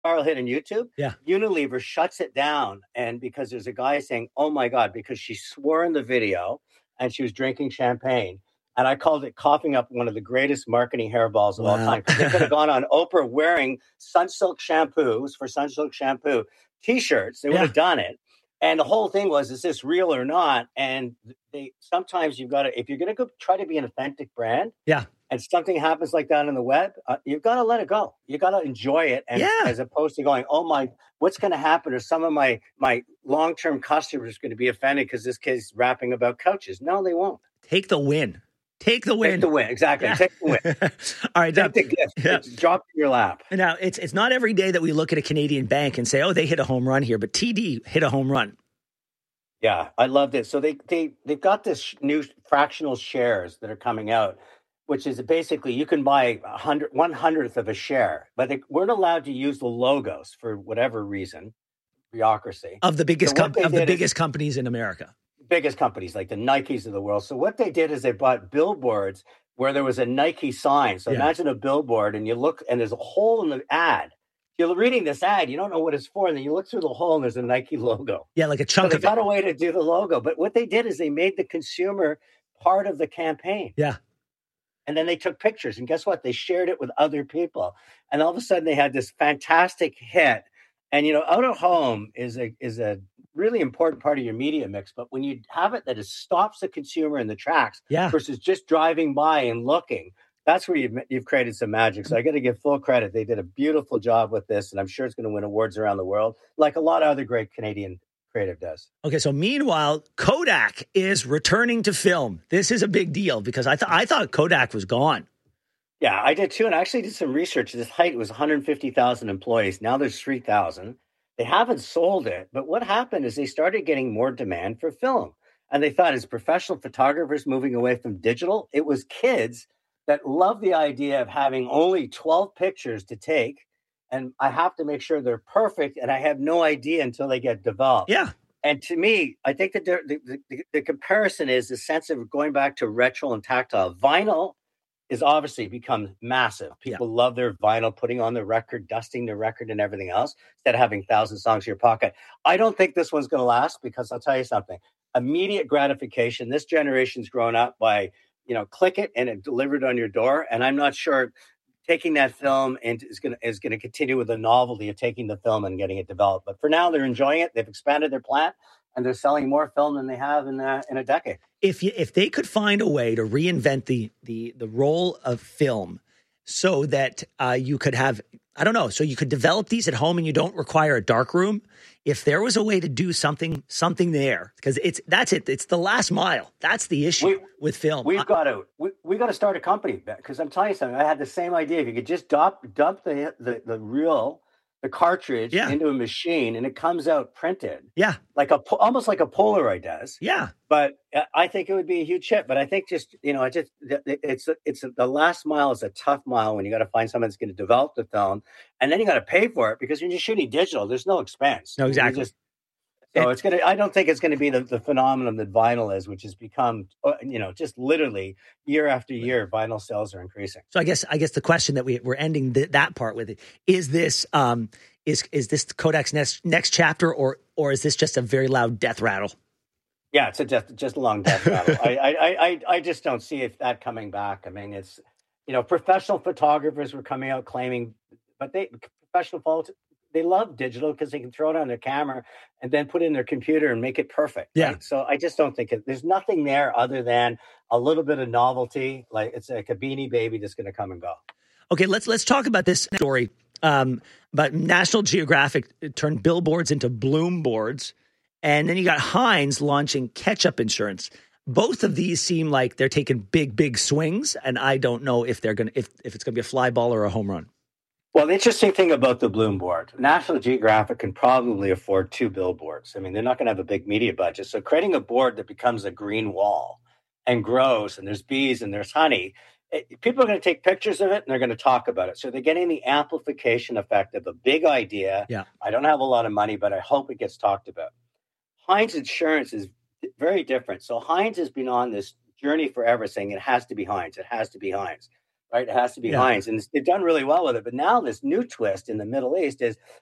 viral hit on YouTube. Yeah. Unilever shuts it down, and because there's a guy saying, "Oh my God," because she swore in the video and she was drinking champagne. And I called it coughing up one of the greatest marketing hairballs of all Wow. time. Because they could have gone on Oprah wearing Sunsilk shampoos for Sunsilk shampoo t-shirts. They would have done it. And the whole thing was, is this real or not? And they sometimes you've got to, if you're going to go try to be an authentic brand, Yeah. and something happens like that on the web, you've got to let it go. You got to enjoy it, and as opposed to going, "Oh my, what's going to happen?" Or some of my long-term customers are going to be offended because this kid's rapping about couches. No, they won't. Take the win. Take the win. Take the win. Exactly. Yeah. Take the win. All right. Take the gift. Yeah. Drop in your lap. Now, it's not every day that we look at a Canadian bank and say, "Oh, they hit a home run here," but TD hit a home run. Yeah, I loved it. So they've got this new fractional shares that are coming out, which is basically you can buy 1/100th of a share, but they weren't allowed to use the logos for whatever reason, bureaucracy of the biggest companies in America. Biggest companies like the Nikes of the world. So what they did is they bought billboards where there was a Nike sign. So imagine a billboard, and you look, and there's a hole in the ad. You're reading this ad, you don't know what it's for, and then you look through the hole, and there's a Nike logo. Yeah, like a chunk of it. They got a way to do the logo, but what they did is they made the consumer part of the campaign. Yeah. And then they took pictures, and guess what? They shared it with other people, and all of a sudden they had this fantastic hit. And out of home is a really important part of your media mix. But when you have it that it stops the consumer in the tracks versus just driving by and looking, that's where you've created some magic. So I got to give full credit. They did a beautiful job with this, and I'm sure it's going to win awards around the world, like a lot of other great Canadian creative does. Okay, so meanwhile, Kodak is returning to film. This is a big deal because I thought Kodak was gone. Yeah, I did too, and I actually did some research. This height was 150,000 employees. Now there's 3,000. They haven't sold it, but what happened is they started getting more demand for film. And they thought, as professional photographers moving away from digital, it was kids that love the idea of having only 12 pictures to take, and I have to make sure they're perfect, and I have no idea until they get developed. Yeah. And to me, I think that the comparison is the sense of going back to retro and tactile. Vinyl is obviously become massive. People love their vinyl, putting on the record, dusting the record and everything else, instead of having 1,000 songs in your pocket. I don't think this one's going to last because I'll tell you something. Immediate gratification. This generation's grown up by, click it and it delivered on your door. And I'm not sure taking that film and is going to continue with the novelty of taking the film and getting it developed. But for now, they're enjoying it. They've expanded their plant, and they're selling more film than they have in a decade. If they could find a way to reinvent the role of film so that you could have, I don't know, so you could develop these at home and you don't require a dark room. If there was a way to do something there, because that's it. It's the last mile. That's the issue with film. We've got to start a company, because I'm telling you something. I had the same idea. If you could just dump the reel, the cartridge into a machine, and it comes out printed. Yeah. Almost like a Polaroid does. Yeah. But I think it would be a huge hit. But I think it's the last mile is a tough mile when you got to find someone that's going to develop the film, and then you got to pay for it, because you're just shooting digital. There's no expense. No, exactly. I don't think it's going to be the phenomenon that vinyl is, which has become, just literally year after year, vinyl sales are increasing. So I guess the question that we're ending that part with is this is this Kodak's next chapter, or is this just a very loud death rattle? Yeah, it's just a long death rattle. I just don't see that coming back. I mean, it's, professional photographers were coming out claiming, but professional photos, they love digital because they can throw it on their camera and then put it in their computer and make it perfect. Yeah. Right? So I just don't think there's nothing there other than a little bit of novelty. Like it's like a Beanie Baby that's going to come and go. Okay, let's talk about this story. But National Geographic turned billboards into bloom boards, and then you got Heinz launching ketchup insurance. Both of these seem like they're taking big swings, and I don't know if they're if it's going to be a fly ball or a home run. Well, the interesting thing about the Bloom board, National Geographic can probably afford 2 billboards. I mean, they're not going to have a big media budget. So creating a board that becomes a green wall and grows, and there's bees and there's honey, people are going to take pictures of it and they're going to talk about it. So they're getting the amplification effect of a big idea. Yeah. I don't have a lot of money, but I hope it gets talked about. Heinz Insurance is very different. So Heinz has been on this journey forever saying it has to be Heinz. It has to be Heinz. right? It has to be Heinz. And they've done really well with it. But now this new twist in the Middle East is